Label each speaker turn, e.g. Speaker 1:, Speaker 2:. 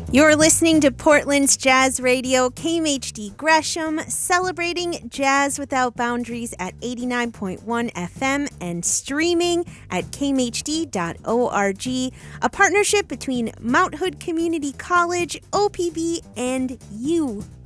Speaker 1: You're listening to Portland's Jazz Radio, KMHD Gresham, celebrating jazz without boundaries at 89.1 FM and streaming at kmhd.org, a partnership between Mount Hood Community College, OPB, and you.